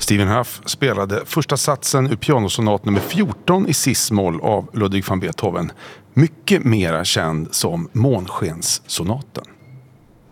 Stephen Huff spelade första satsen ur pianosonat nummer 14 i cis-moll av Ludwig van Beethoven, mycket mera känd som Månskenssonaten.